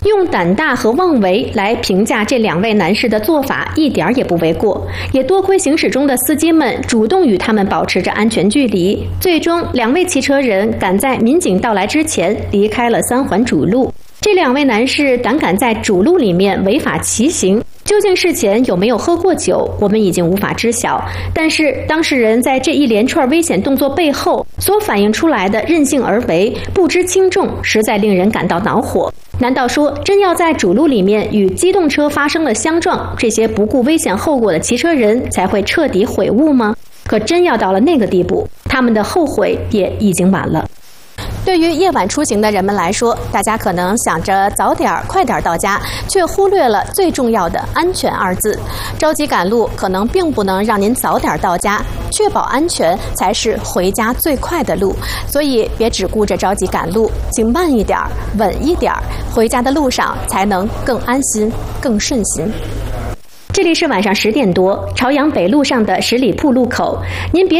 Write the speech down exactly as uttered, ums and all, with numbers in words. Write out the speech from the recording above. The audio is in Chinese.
用胆大和妄为来评价这两位男士的做法一点也不为过，也多亏行驶中的司机们主动与他们保持着安全距离，最终两位骑车人赶在民警到来之前离开了三环主路。这两位男士胆敢在主路里面违法骑行，究竟事前有没有喝过酒，我们已经无法知晓。但是当事人在这一连串危险动作背后所反映出来的任性而为、不知轻重，实在令人感到恼火。难道说真要在主路里面与机动车发生了相撞，这些不顾危险后果的骑车人才会彻底悔悟吗？可真要到了那个地步，他们的后悔也已经晚了。对于夜晚出行的人们来说，大家可能想着早点快点到家，却忽略了最重要的安全二字。着急赶路可能并不能让您早点到家，确保安全才是回家最快的路。所以别只顾着着急赶路，请慢一点，稳一点，回家的路上才能更安心更顺心。这里是晚上十点多，朝阳北路上的十里铺路口，您别